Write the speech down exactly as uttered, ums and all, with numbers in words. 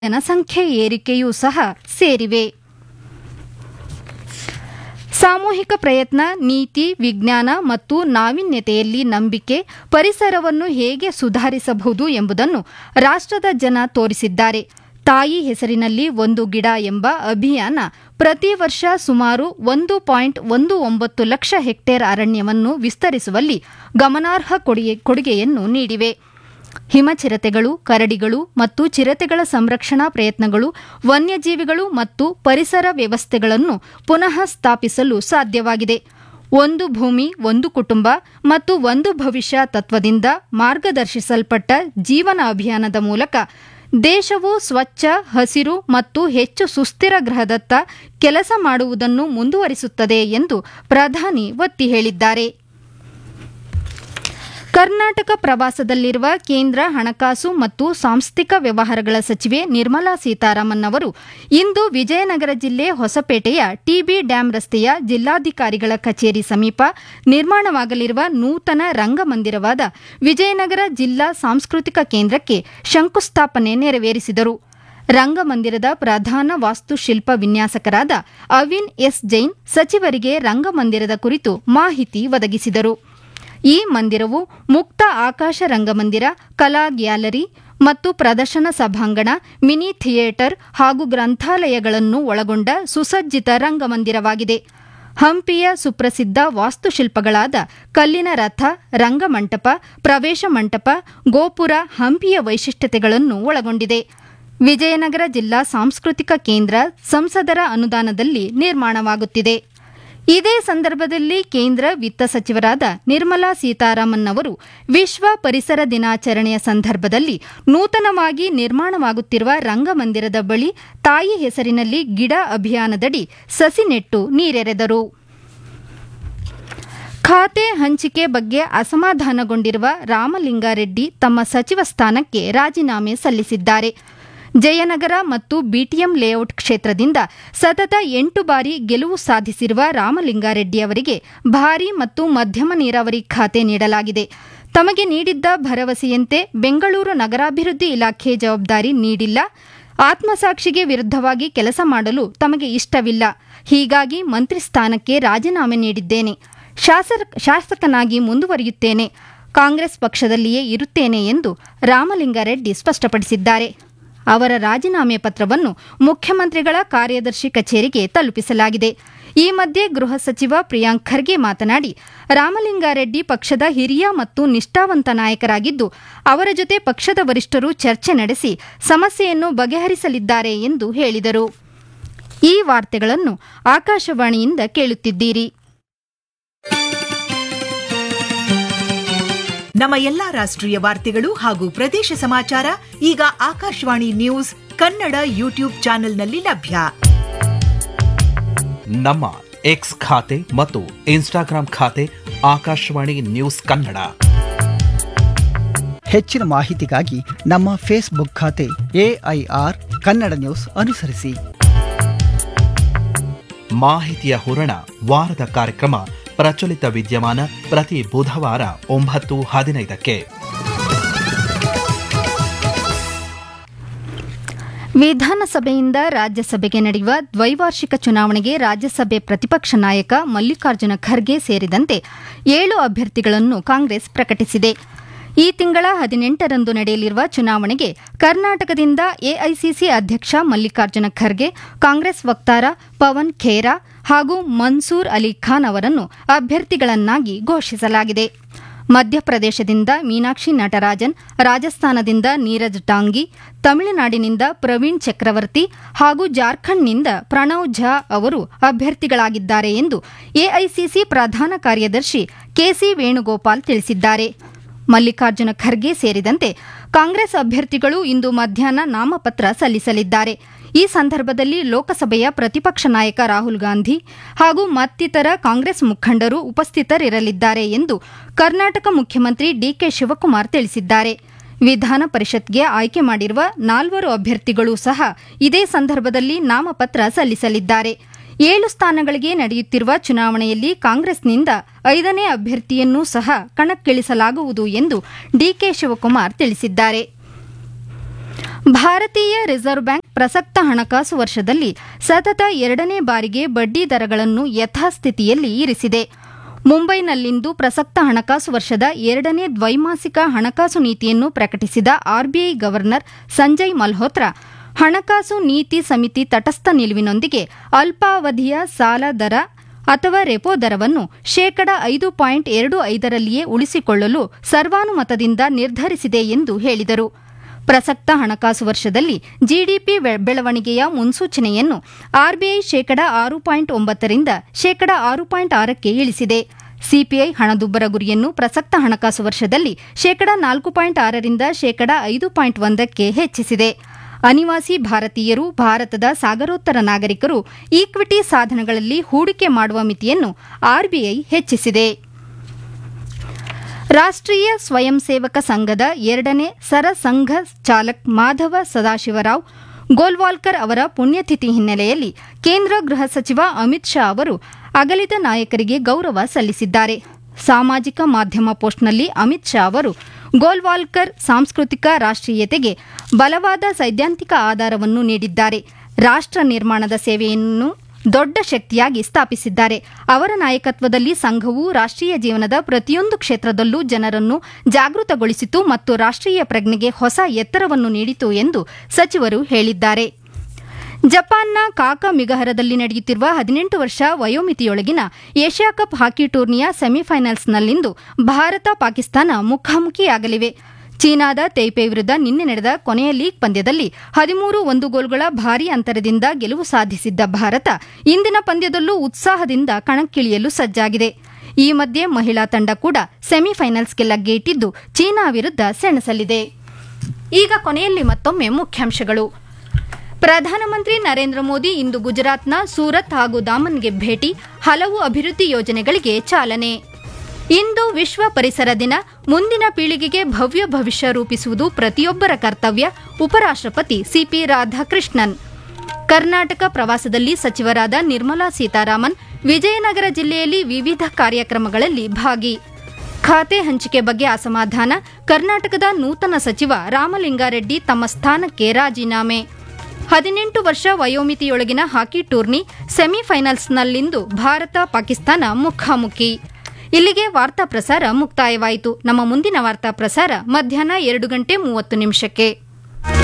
ಜನಸಂಖ್ಯೆ ಏರಿಕೆಯೂ ಸಹ ಸೇರಿವೆ. ಸಾಮೂಹಿಕ ಪ್ರಯತ್ನ, ನೀತಿ, ವಿಜ್ಞಾನ ಮತ್ತು ನಾವೀನ್ಯತೆಯಲ್ಲಿ ನಂಬಿಕೆ ಪರಿಸರವನ್ನು ಹೇಗೆ ಸುಧಾರಿಸಬಹುದು ಎಂಬುದನ್ನು ರಾಷ್ಟ್ರದ ಜನ ತೋರಿಸಿದ್ದಾರೆ. ತಾಯಿ ಹೆಸರಿನಲ್ಲಿ ಒಂದು ಗಿಡ ಎಂಬ ಅಭಿಯಾನ ಪ್ರತಿ ವರ್ಷ ಸುಮಾರು ಒಂದು ಪಾಯಿಂಟ್ ಒಂದು ಒಂಬತ್ತು ಲಕ್ಷ ಹೆಕ್ಟೇರ್ ಅರಣ್ಯವನ್ನು ವಿಸ್ತರಿಸುವಲ್ಲಿ ಗಮನಾರ್ಹ ಕೊಡುಗೆಯನ್ನು ನೀಡಿವೆ. ಹಿಮಚಿರತೆಗಳು, ಕರಡಿಗಳು ಮತ್ತು ಚಿರತೆಗಳ ಸಂರಕ್ಷಣಾ ಪ್ರಯತ್ನಗಳು ವನ್ಯಜೀವಿಗಳು ಮತ್ತು ಪರಿಸರ ವ್ಯವಸ್ಥೆಗಳನ್ನು ಪುನಃ ಸ್ಥಾಪಿಸಲು ಸಾಧ್ಯವಾಗಿದೆ. ಒಂದು ಭೂಮಿ, ಒಂದು ಕುಟುಂಬ ಮತ್ತು ಒಂದು ಭವಿಷ್ಯ ತತ್ವದಿಂದ ಮಾರ್ಗದರ್ಶಿಸಲ್ಪಟ್ಟ ಜೀವನ ಅಭಿಯಾನದ ಮೂಲಕ ದೇಶವು ಸ್ವಚ್ಛ, ಹಸಿರು ಮತ್ತು ಹೆಚ್ಚು ಸುಸ್ಥಿರ ಗ್ರಹದತ್ತ ಕೆಲಸ ಮಾಡುವುದನ್ನು ಮುಂದುವರಿಸುತ್ತದೆ ಎಂದು ಪ್ರಧಾನಿ ಒತ್ತಿ ಹೇಳಿದ್ದಾರೆ. ಕರ್ನಾಟಕ ಪ್ರವಾಸದಲ್ಲಿರುವ ಕೇಂದ್ರ ಹಣಕಾಸು ಮತ್ತು ಸಾಂಸ್ಥಿಕ ವ್ಯವಹಾರಗಳ ಸಚಿವೆ ನಿರ್ಮಲಾ ಸೀತಾರಾಮನ್ ಅವರು ಇಂದು ವಿಜಯನಗರ ಜಿಲ್ಲೆ ಹೊಸಪೇಟೆಯ ಟಿಬಿ ಡ್ಯಾಂ ರಸ್ತೆಯ ಜಿಲ್ಲಾಧಿಕಾರಿಗಳ ಕಚೇರಿ ಸಮೀಪ ನಿರ್ಮಾಣವಾಗಲಿರುವ ನೂತನ ರಂಗಮಂದಿರವಾದ ವಿಜಯನಗರ ಜಿಲ್ಲಾ ಸಾಂಸ್ಕೃತಿಕ ಕೇಂದ್ರಕ್ಕೆ ಶಂಕುಸ್ಥಾಪನೆ ನೆರವೇರಿಸಿದರು. ರಂಗಮಂದಿರದ ಪ್ರಧಾನ ವಾಸ್ತುಶಿಲ್ಪ ವಿನ್ಯಾಸಕರಾದ ಅವಿನ್ ಎಸ್ ಜೈನ್ ಸಚಿವರಿಗೆ ರಂಗಮಂದಿರದ ಕುರಿತು ಮಾಹಿತಿ ಒದಗಿಸಿದರು. ಈ ಮಂದಿರವು ಮುಕ್ತ ಆಕಾಶ ರಂಗಮಂದಿರ, ಕಲಾ ಗ್ಯಾಲರಿ ಮತ್ತು ಪ್ರದರ್ಶನ ಸಭಾಂಗಣ, ಮಿನಿ ಥಿಯೇಟರ್ ಹಾಗೂ ಗ್ರಂಥಾಲಯಗಳನ್ನು ಒಳಗೊಂಡ ಸುಸಜ್ಜಿತ ರಂಗಮಂದಿರವಾಗಿದೆ. ಹಂಪಿಯ ಸುಪ್ರಸಿದ್ಧ ವಾಸ್ತುಶಿಲ್ಪಗಳಾದ ಕಲ್ಲಿನ ರಥ, ರಂಗಮಂಟಪ, ಪ್ರವೇಶ ಮಂಟಪ, ಗೋಪುರ ಹಂಪಿಯ ವೈಶಿಷ್ಟ್ಯತೆಗಳನ್ನು ಒಳಗೊಂಡಿದೆ. ವಿಜಯನಗರ ಜಿಲ್ಲಾ ಸಾಂಸ್ಕೃತಿಕ ಕೇಂದ್ರ ಸಂಸದರ ಅನುದಾನದಲ್ಲಿ ನಿರ್ಮಾಣವಾಗುತ್ತಿದೆ. ಇದೇ ಸಂದರ್ಭದಲ್ಲಿ ಕೇಂದ್ರ ವಿತ್ತ ಸಚಿವರಾದ ನಿರ್ಮಲಾ ಸೀತಾರಾಮನ್ ಅವರು ವಿಶ್ವ ಪರಿಸರ ದಿನಾಚರಣೆಯ ಸಂದರ್ಭದಲ್ಲಿ ನೂತನವಾಗಿ ನಿರ್ಮಾಣವಾಗುತ್ತಿರುವ ರಂಗಮಂದಿರದ ಬಳಿ ತಾಯಿ ಹೆಸರಿನಲ್ಲಿ ಗಿಡ ಅಭಿಯಾನದಡಿ ಸಸಿ ನೆಟ್ಟು ನೀರೆರೆದರು. ಖಾತೆ ಹಂಚಿಕೆ ಬಗ್ಗೆ ಅಸಮಾಧಾನಗೊಂಡಿರುವ ರಾಮಲಿಂಗಾರೆಡ್ಡಿ ತಮ್ಮ ಸಚಿವ ಸ್ಥಾನಕ್ಕೆ ರಾಜೀನಾಮೆ ಸಲ್ಲಿಸಿದ್ದಾರೆ. ಜಯನಗರ ಮತ್ತು ಬಿಟಿಎಂ ಲೇಔಟ್ ಕ್ಷೇತ್ರದಿಂದ ಸತತ ಎಂಟು ಬಾರಿ ಗೆಲುವು ಸಾಧಿಸಿರುವ ರಾಮಲಿಂಗಾರೆಡ್ಡಿ ಅವರಿಗೆ ಭಾರೀ ಮತ್ತು ಮಧ್ಯಮ ನೀರಾವರಿ ಖಾತೆ ನೀಡಲಾಗಿದೆ. ತಮಗೆ ನೀಡಿದ್ದ ಭರವಸೆಯಂತೆ ಬೆಂಗಳೂರು ನಗರಾಭಿವೃದ್ಧಿ ಇಲಾಖೆ ಜವಾಬ್ದಾರಿ ನೀಡಿಲ್ಲ. ಆತ್ಮಸಾಕ್ಷಿಗೆ ವಿರುದ್ಧವಾಗಿ ಕೆಲಸ ಮಾಡಲು ತಮಗೆ ಇಷ್ಟವಿಲ್ಲ. ಹೀಗಾಗಿ ಮಂತ್ರಿ ಸ್ಥಾನಕ್ಕೆ ರಾಜೀನಾಮೆ ನೀಡಿದ್ದೇನೆ. ಶಾಸಕನಾಗಿ ಮುಂದುವರಿಯುತ್ತೇನೆ. ಕಾಂಗ್ರೆಸ್ ಪಕ್ಷದಲ್ಲಿಯೇ ಇರುತ್ತೇನೆ ಎಂದು ರಾಮಲಿಂಗಾರೆಡ್ಡಿ ಸ್ಪಷ್ಟಪಡಿಸಿದ್ದಾರೆ. ಅವರ ರಾಜೀನಾಮೆ ಪತ್ರವನ್ನು ಮುಖ್ಯಮಂತ್ರಿಗಳ ಕಾರ್ಯದರ್ಶಿ ಕಚೇರಿಗೆ ತಲುಪಿಸಲಾಗಿದೆ. ಈ ಮಧ್ಯೆ ಗೃಹ ಸಚಿವ ಪ್ರಿಯಾಂಕ್ ಖರ್ಗೆ ಮಾತನಾಡಿ, ರಾಮಲಿಂಗಾರೆಡ್ಡಿ ಪಕ್ಷದ ಹಿರಿಯ ಮತ್ತು ನಿಷ್ಠಾವಂತ ನಾಯಕರಾಗಿದ್ದು, ಅವರ ಜೊತೆ ಪಕ್ಷದ ವರಿಷ್ಠರು ಚರ್ಚೆ ನಡೆಸಿ ಸಮಸ್ಯೆಯನ್ನು ಬಗೆಹರಿಸಲಿದ್ದಾರೆ ಎಂದು ಹೇಳಿದರು. ಈ ವಾರ್ತೆಗಳನ್ನು ಆಕಾಶವಾಣಿಯಿಂದ ಕೇಳುತ್ತಿದ್ದೀರಿ. ನಮ್ಮ ಎಲ್ಲಾ ರಾಷ್ಟ್ರೀಯ ವಾರ್ತೆಗಳು ಹಾಗೂ ಪ್ರದೇಶ ಸಮಾಚಾರ ಈಗ ಆಕಾಶವಾಣಿ ನ್ಯೂಸ್ ಕನ್ನಡ ಯೂಟ್ಯೂಬ್ ಚಾನೆಲ್ನಲ್ಲಿ ಲಭ್ಯ. ನಮ್ಮ ಎಕ್ಸ್ ಖಾತೆ ಮತ್ತು ಇನ್ಸ್ಟಾಗ್ರಾಂ ಖಾತೆ ಆಕಾಶವಾಣಿ ನ್ಯೂಸ್ ಕನ್ನಡ. ಹೆಚ್ಚಿನ ಮಾಹಿತಿಗಾಗಿ ನಮ್ಮ ಫೇಸ್ಬುಕ್ ಖಾತೆ ಎಐಆರ್ ಕನ್ನಡ ನ್ಯೂಸ್ ಅನುಸರಿಸಿ. ಮಾಹಿತಿಯ ಹೂರಣ ವಾರದ ಕಾರ್ಯಕ್ರಮ ಪ್ರಚಲಿತ ವಿದ್ಯಮಾನ ಪ್ರತಿ ಬುಧವಾರ ಒಂಬತ್ತು ಹದಿನೈದಕ್ಕೆ. ವಿಧಾನಸಭೆಯಿಂದ ರಾಜ್ಯಸಭೆಗೆ ನಡೆಯುವ ದ್ವೈವಾರ್ಷಿಕ ಚುನಾವಣೆಗೆ ರಾಜ್ಯಸಭೆ ಪ್ರತಿಪಕ್ಷ ನಾಯಕ ಮಲ್ಲಿಕಾರ್ಜುನ ಖರ್ಗೆ ಸೇರಿದಂತೆ ಏಳು ಅಭ್ಯರ್ಥಿಗಳನ್ನು ಕಾಂಗ್ರೆಸ್ ಪ್ರಕಟಿಸಿದೆ. ಈ ತಿಂಗಳ ಹದಿನೆಂಟರಂದು ನಡೆಯಲಿರುವ ಚುನಾವಣೆಗೆ ಕರ್ನಾಟಕದಿಂದ ಎಐಸಿಸಿ ಅಧ್ಯಕ್ಷ ಮಲ್ಲಿಕಾರ್ಜುನ ಖರ್ಗೆ, ಕಾಂಗ್ರೆಸ್ ವಕ್ತಾರ ಪವನ್ ಖೇರಾ ಹಾಗೂ ಮನ್ಸೂರ್ ಅಲಿ ಖಾನ್ ಅವರನ್ನು ಅಭ್ಯರ್ಥಿಗಳನ್ನಾಗಿ ಘೋಷಿಸಲಾಗಿದೆ. ಮಧ್ಯಪ್ರದೇಶದಿಂದ ಮೀನಾಕ್ಷಿ ನಟರಾಜನ್, ರಾಜಸ್ಥಾನದಿಂದ ನೀರಜ್ ಟಾಂಗಿ, ತಮಿಳುನಾಡಿನಿಂದ ಪ್ರವೀಣ್ ಚಕ್ರವರ್ತಿ ಹಾಗೂ ಜಾರ್ಖಂಡ್ನಿಂದ ಪ್ರಣವ್ ಝಾ ಅವರು ಅಭ್ಯರ್ಥಿಗಳಾಗಿದ್ದಾರೆ ಎಂದು ಎಐಸಿಸಿ ಪ್ರಧಾನ ಕಾರ್ಯದರ್ಶಿ ಕೆಸಿ ವೇಣುಗೋಪಾಲ್ ತಿಳಿಸಿದ್ದಾರೆ. ಮಲ್ಲಿಕಾರ್ಜುನ ಖರ್ಗೆ ಸೇರಿದಂತೆ ಕಾಂಗ್ರೆಸ್ ಅಭ್ಯರ್ಥಿಗಳು ಇಂದು ಮಧ್ಯಾಹ್ನ ನಾಮಪತ್ರ ಸಲ್ಲಿಸಲಿದ್ದಾರೆ. ಈ ಸಂದರ್ಭದಲ್ಲಿ ಲೋಕಸಭೆಯ ಪ್ರತಿಪಕ್ಷ ನಾಯಕ ರಾಹುಲ್ ಗಾಂಧಿ ಹಾಗೂ ಮತ್ತಿತರ ಕಾಂಗ್ರೆಸ್ ಮುಖಂಡರು ಉಪಸ್ಥಿತರಿರಲಿದ್ದಾರೆ ಎಂದು ಕರ್ನಾಟಕ ಮುಖ್ಯಮಂತ್ರಿ ಡಿಕೆ ಶಿವಕುಮಾರ್ ತಿಳಿಸಿದ್ದಾರೆ. ವಿಧಾನ ಪರಿಷತ್ಗೆ ಆಯ್ಕೆ ಮಾಡಿರುವ ನಾಲ್ವರು ಅಭ್ಯರ್ಥಿಗಳು ಸಹ ಇದೇ ಸಂದರ್ಭದಲ್ಲಿ ನಾಮಪತ್ರ ಸಲ್ಲಿಸಲಿದ್ದಾರೆ. ಏಳು ಸ್ಥಾನಗಳಿಗೆ ನಡೆಯುತ್ತಿರುವ ಚುನಾವಣೆಯಲ್ಲಿ ಕಾಂಗ್ರೆಸ್ನಿಂದ ಐದನೇ ಅಭ್ಯರ್ಥಿಯನ್ನೂ ಸಹ ಕಣಕ್ಕಿಳಿಸಲಾಗುವುದು ಎಂದು ಡಿಕೆ ಶಿವಕುಮಾರ್ ತಿಳಿಸಿದ್ದಾರೆ. ಭಾರತೀಯ ರಿಸರ್ವ್ ಬ್ಯಾಂಕ್ ಪ್ರಸಕ್ತ ಹಣಕಾಸು ವರ್ಷದಲ್ಲಿ ಸತತ ಎರಡನೇ ಬಾರಿಗೆ ಬಡ್ಡಿ ದರಗಳನ್ನು ಯಥಾಸ್ಥಿತಿಯಲ್ಲಿ ಇರಿಸಿದೆ. ಮುಂಬೈನಲ್ಲಿಂದು ಪ್ರಸಕ್ತ ಹಣಕಾಸು ವರ್ಷದ ಎರಡನೇ ದ್ವೈಮಾಸಿಕ ಹಣಕಾಸು ನೀತಿಯನ್ನು ಪ್ರಕಟಿಸಿದ ಆರ್ಬಿಐ ಗವರ್ನರ್ ಸಂಜಯ್ ಮಲ್ಹೋತ್ರಾ ಹಣಕಾಸು ನೀತಿ ಸಮಿತಿ ತಟಸ್ಥ ನಿಲುವಿನೊಂದಿಗೆ ಅಲ್ಪಾವಧಿಯ ಸಾಲ ದರ ಅಥವಾ ರೆಪೋ ದರವನ್ನು ಶೇಕಡ ಐದು ಪಾಯಿಂಟ್ ಎರಡು ಐದರಲ್ಲಿಯೇ ಉಳಿಸಿಕೊಳ್ಳಲು ಸರ್ವಾನುಮತದಿಂದ ನಿರ್ಧರಿಸಿದೆ ಎಂದು ಹೇಳಿದರು. ಪ್ರಸಕ್ತ ಹಣಕಾಸು ವರ್ಷದಲ್ಲಿ ಜಿಡಿಪಿ ಬೆಳವಣಿಗೆಯ ಮುನ್ಸೂಚನೆಯನ್ನು ಆರ್ಬಿಐ ಶೇಕಡ ಆರು ಪಾಯಿಂಟ್ ಒಂಬತ್ತರಿಂದ ಶೇಕಡ ಆರು ಪಾಯಿಂಟ್ ಆರಕ್ಕೆ ಇಳಿಸಿದೆ. ಸಿಪಿಐ ಹಣದುಬ್ಬರ ಗುರಿಯನ್ನು ಪ್ರಸಕ್ತ ಹಣಕಾಸು ವರ್ಷದಲ್ಲಿ ಶೇಕಡ ನಾಲ್ಕು ಪಾಯಿಂಟ್ ಆರರಿಂದ ಶೇಕಡ ಐದು ಪಾಯಿಂಟ್ ಒಂದಕ್ಕೆ ಹೆಚ್ಚಿಸಿದೆ. ಅನಿವಾಸಿ ಭಾರತೀಯರು, ಭಾರತದ ಸಾಗರೋತ್ತರ ನಾಗರಿಕರು ಈಕ್ವಿಟಿ ಸಾಧನಗಳಲ್ಲಿ ಹೂಡಿಕೆ ಮಾಡುವ ಮಿತಿಯನ್ನು ಆರ್ಬಿಐ ಹೆಚ್ಚಿಸಿದೆ. ರಾಷ್ಟ್ರೀಯ ಸ್ವಯಂ ಸೇವಕ ಸಂಘದ ಎರಡನೇ ಸರಸಂಘ ಚಾಲಕ್ ಮಾಧವ ಸದಾಶಿವರಾವ್ ಗೋಲ್ವಾಲ್ಕರ್ ಅವರ ಪುಣ್ಯತಿಥಿ ಹಿನ್ನೆಲೆಯಲ್ಲಿ ಕೇಂದ್ರ ಗೃಹ ಸಚಿವ ಅಮಿತ್ ಶಾ ಅವರು ಅಗಲಿದ ನಾಯಕರಿಗೆ ಗೌರವ ಸಲ್ಲಿಸಿದ್ದಾರೆ. ಸಾಮಾಜಿಕ ಮಾಧ್ಯಮ ಪೋಸ್ಟ್ನಲ್ಲಿ ಅಮಿತ್ ಶಾ ಅವರು ಗೋಲ್ವಾಲ್ಕರ್ ಸಾಂಸ್ಕೃತಿಕ ರಾಷ್ಟ್ರೀಯತೆಗೆ ಬಲವಾದ ಸೈದ್ಧಾಂತಿಕ ಆಧಾರವನ್ನು ನೀಡಿದ್ದಾರೆ. ರಾಷ್ಟ್ರ ನಿರ್ಮಾಣದ ಸೇವೆಯನ್ನು ದೊಡ್ಡ ಶಕ್ತಿಯಾಗಿ ಸ್ಥಾಪಿಸಿದ್ದಾರೆ. ಅವರ ನಾಯಕತ್ವದಲ್ಲಿ ಸಂಘವು ರಾಷ್ಟ್ರೀಯ ಜೀವನದ ಪ್ರತಿಯೊಂದು ಕ್ಷೇತ್ರದಲ್ಲೂ ಜನರನ್ನು ಜಾಗೃತಗೊಳಿಸಿತು ಮತ್ತು ರಾಷ್ಟ್ರೀಯ ಪ್ರಜ್ಞೆಗೆ ಹೊಸ ಎತ್ತರವನ್ನು ನೀಡಿತು ಎಂದು ಸಚಿವರು ಹೇಳಿದ್ದಾರೆ. ಜಪಾನ್ನ ಕಾಕ ಮಿಗಹರದಲ್ಲಿ ನಡೆಯುತ್ತಿರುವ ಹದಿನೆಂಟು ವರ್ಷ ವಯೋಮಿತಿಯೊಳಗಿನ ಏಷ್ಯಾ ಕಪ್ ಹಾಕಿ ಟೂರ್ನಿಯ ಸೆಮಿಫೈನಲ್ಸ್ನಲ್ಲಿಂದು ಭಾರತ ಪಾಕಿಸ್ತಾನ ಮುಖಾಮುಖಿಯಾಗಲಿವೆ. ಚೀನಾದ ತೈಪೆ ವಿರುದ್ಧ ನಿನ್ನೆ ನಡೆದ ಕೊನೆಯ ಲೀಗ್ ಪಂದ್ಯದಲ್ಲಿ ಹದಿಮೂರು ಒಂದು ಗೋಲ್ಗಳ ಭಾರೀ ಅಂತರದಿಂದ ಗೆಲುವು ಸಾಧಿಸಿದ್ದ ಭಾರತ ಇಂದಿನ ಪಂದ್ಯದಲ್ಲೂ ಉತ್ಸಾಹದಿಂದ ಕಣಕ್ಕಿಳಿಯಲು ಸಜ್ಜಾಗಿದೆ. ಈ ಮಧ್ಯೆ ಮಹಿಳಾ ತಂಡ ಕೂಡ ಸೆಮಿಫೈನಲ್ಸ್ಗೆ ಲಗ್ಗೆ ಇಟ್ಟಿದ್ದು ಚೀನಾ ವಿರುದ್ಧ ಸೆಣಸಲಿದೆ. ಈಗ ಕೊನೆಯಲ್ಲಿ ಮತ್ತೊಮ್ಮೆ ಮುಖ್ಯಾಂಶಗಳು. ಪ್ರಧಾನಮಂತ್ರಿ ನರೇಂದ್ರ ಮೋದಿ ಇಂದು ಗುಜರಾತ್ನ ಸೂರತ್ ಹಾಗೂ ದಾಮನ್ಗೆ ಭೇಟಿ, ಹಲವು ಅಭಿವೃದ್ಧಿ ಯೋಜನೆಗಳಿಗೆ ಚಾಲನೆ. ಇಂದು ವಿಶ್ವ ಪರಿಸರ ದಿನ, ಮುಂದಿನ ಪೀಳಿಗೆಗೆ ಭವ್ಯ ಭವಿಷ್ಯ ರೂಪಿಸುವುದು ಪ್ರತಿಯೊಬ್ಬರ ಕರ್ತವ್ಯ, ಉಪರಾಷ್ಟ್ರಪತಿ ಸಿಪಿ ರಾಧಾಕೃಷ್ಣನ್. ಕರ್ನಾಟಕ ಪ್ರವಾಸದಲ್ಲಿ ಸಚಿವರಾದ ನಿರ್ಮಲಾ ಸೀತಾರಾಮನ್ ವಿಜಯನಗರ ಜಿಲ್ಲೆಯಲ್ಲಿ ವಿವಿಧ ಕಾರ್ಯಕ್ರಮಗಳಲ್ಲಿ ಭಾಗಿ. ಖಾತೆ ಹಂಚಿಕೆ ಬಗ್ಗೆ ಅಸಮಾಧಾನ, ಕರ್ನಾಟಕದ ನೂತನ ಸಚಿವ ರಾಮಲಿಂಗಾರೆಡ್ಡಿ ತಮ್ಮ ಸ್ಥಾನಕ್ಕೆ ರಾಜೀನಾಮೆ. ಹದಿನೆಂಟು ವರ್ಷ ವಯೋಮಿತಿಯೊಳಗಿನ ಹಾಕಿ ಟೂರ್ನಿ ಸೆಮಿಫೈನಲ್ಸ್ನಲ್ಲಿಂದು ಭಾರತ ಪಾಕಿಸ್ತಾನ ಮುಖಾಮುಖಿ. ಇಲ್ಲಿಗೆ ವಾರ್ತಾ ಪ್ರಸಾರ ಮುಕ್ತಾಯವಾಯಿತು. ನಮ್ಮ ಮುಂದಿನ ವಾರ್ತಾ ಪ್ರಸಾರ ಮಧ್ಯಾಹ್ನ ಎರಡು ಗಂಟೆ ಮೂವತ್ತು ನಿಮಿಷಕ್ಕೆ.